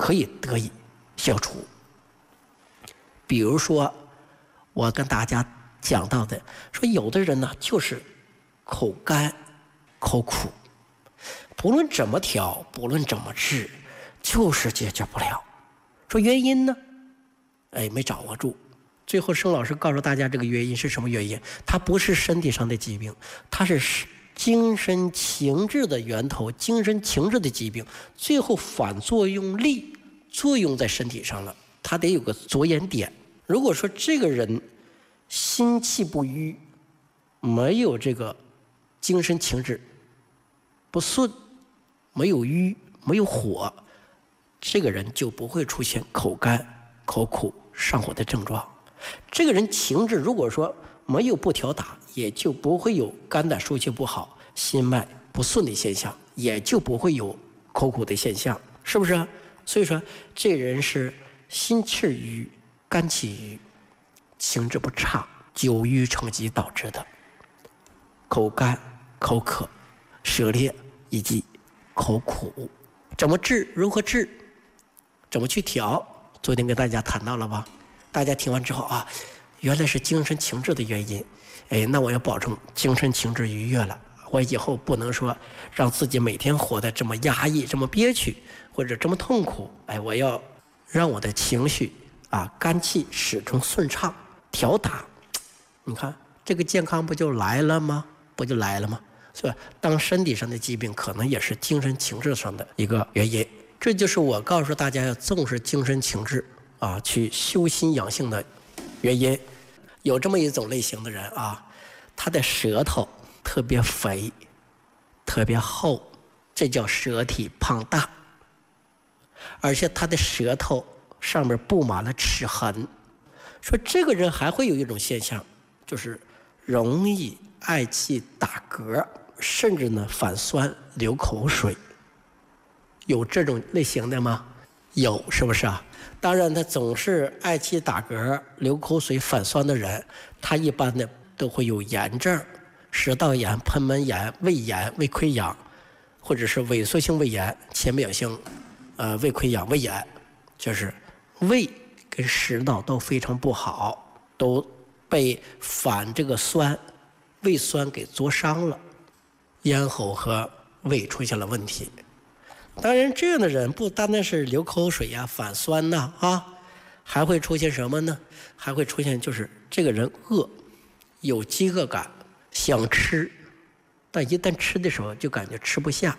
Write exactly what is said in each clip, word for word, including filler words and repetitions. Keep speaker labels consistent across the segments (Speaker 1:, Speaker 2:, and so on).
Speaker 1: 可以得以消除。比如说我跟大家讲到的，说有的人呢就是口干口苦，不论怎么调，不论怎么治，就是解决不了。说原因呢，哎，没掌握住。最后盛老师告诉大家这个原因是什么原因，它不是身体上的疾病，它是精神情志的源头，精神情志的疾病，最后反作用力作用在身体上了，它得有个着眼点。如果说这个人心气不瘀，没有这个精神情志不顺，没有瘀，没有火，这个人就不会出现口干口苦上火的症状。这个人情志如果说没有不调达，也就不会有肝胆疏气不好、心脉不顺的现象，也就不会有口苦的现象，是不是？所以说这人是心气瘀、肝气瘀、情志不畅、久瘀成疾导致的口干口渴、舌裂以及口苦。怎么治？如何治？怎么去调？昨天跟大家谈到了吧？大家听完之后啊，原来是精神情志的原因，哎，那我要保证精神情志愉悦了，我以后不能说让自己每天活得这么压抑、这么憋屈或者这么痛苦，哎，我要让我的情绪啊、肝气始终顺畅调达。你看这个健康不就来了吗？不就来了吗？所以当身体上的疾病可能也是精神情志上的一个原因。这就是我告诉大家要重视精神情志啊，去修心养性的原因。有这么一种类型的人啊，他的舌头特别肥特别厚，这叫舌体胖大，而且他的舌头上面布满了齿痕。说这个人还会有一种现象，就是容易嗳气打嗝，甚至呢反酸流口水。有这种类型的吗？有，是不是啊？当然他总是嗳气打嗝流口水反酸的人，他一般呢都会有炎症，食道炎、喷门炎、胃炎、胃溃疡，或者是萎缩性胃炎、浅表性呃胃溃疡、胃炎，就是胃跟食道都非常不好，都被反这个酸胃酸给灼伤了，咽喉和胃出现了问题。当然这样的人不单单是流口水呀、反酸呐啊，还会出现什么呢？还会出现就是这个人饿，有饥饿感，想吃，但一旦吃的时候就感觉吃不下。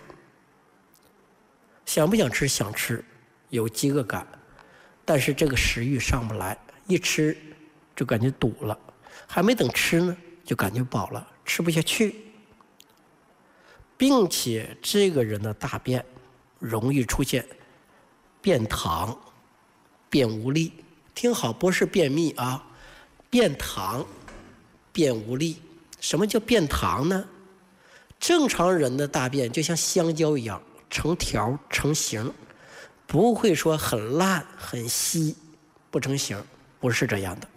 Speaker 1: 想不想吃？想吃，有饥饿感，但是这个食欲上不来，一吃就感觉堵了，还没等吃呢就感觉饱了，吃不下去。并且这个人的大便容易出现便溏、便无力。听好，不是便秘啊，便溏、便无力。什么叫便溏呢？正常人的大便就像香蕉一样，成条成形，不会说很烂很稀不成形，不是这样的。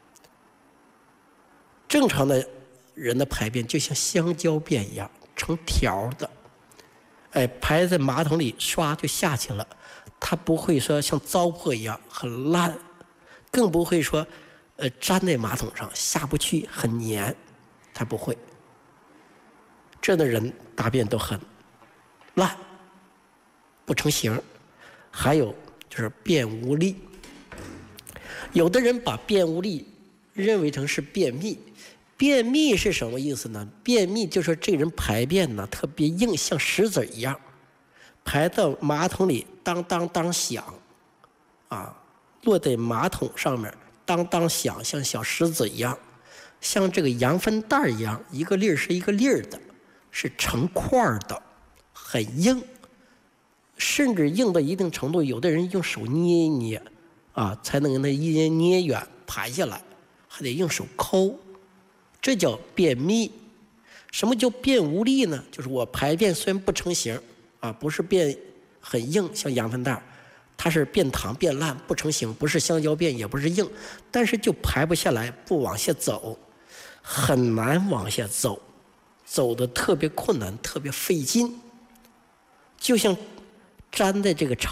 Speaker 1: 正常的人的排便就像香蕉便一样，成条的，哎，排在马桶里刷就下去了，它不会说像糟粕一样很烂，更不会说呃粘在马桶上下不去很黏，它不会。这样的人大便都很烂不成形。还有就是便无力，有的人把便无力认为成是便秘。便秘是什么意思呢？便秘就是这人排便呢特别硬，像石子一样，排到马桶里当当当响啊，落在马桶上面当当响，像小石子一样，像这个羊粪蛋一样，一个粒儿是一个粒儿的，是成块的，很硬，甚至硬到一定程度，有的人用手捏一捏啊，才能那一捏捏远排下来，还得用手抠，这叫便秘。什么叫便无力呢？就是我排便虽然不成形啊，不是便很硬像羊粪蛋，它是便溏便烂不成形，不是香蕉便也不是硬，但是就排不下来，不往下走，很难往下走，走得特别困难，特别费劲，就像粘在这个肠